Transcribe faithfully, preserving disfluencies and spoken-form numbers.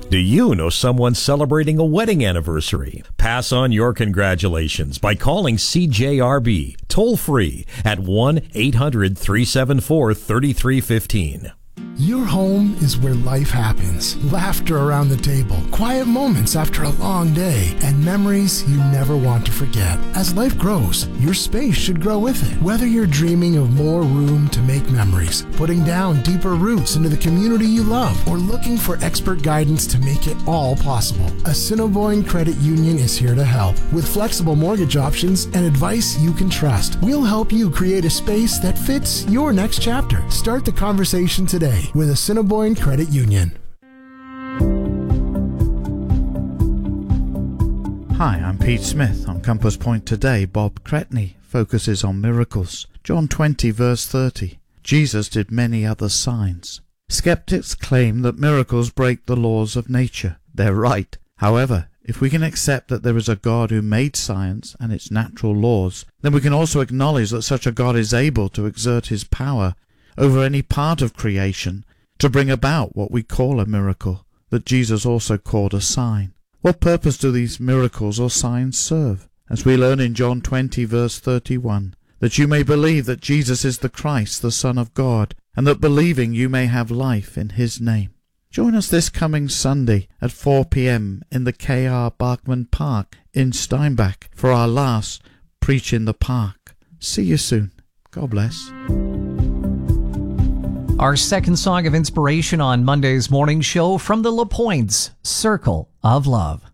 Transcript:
Do you know someone celebrating a wedding anniversary? Pass on your congratulations by calling C J R B toll free at one eight hundred three seven four three three one five. Your home is where life happens. Laughter around the table, quiet moments after a long day, and memories you never want to forget. As life grows, your space should grow with it. Whether you're dreaming of more room to make memories, putting down deeper roots into the community you love, or looking for expert guidance to make it all possible, Assiniboine Credit Union is here to help. With flexible mortgage options and advice you can trust, we'll help you create a space that fits your next chapter. Start the conversation today with Assiniboine Credit Union. Hi, I'm Pete Smith. On Compass Point today, Bob Cretney focuses on miracles. John twenty, verse thirty. Jesus did many other signs. Skeptics claim that miracles break the laws of nature. They're right. However, if we can accept that there is a God who made science and its natural laws, then we can also acknowledge that such a God is able to exert his power over any part of creation to bring about what we call a miracle, that Jesus also called a sign. What purpose do these miracles or signs serve? As we learn in John twenty, verse thirty-one, that you may believe that Jesus is the Christ, the Son of God, and that believing you may have life in his name. Join us this coming Sunday at four p.m. in the K R Bachman Park in Steinbach for our last Preach in the Park. See you soon. God bless. Our second song of inspiration on Monday's morning show from the LaPointes, Circle of Love.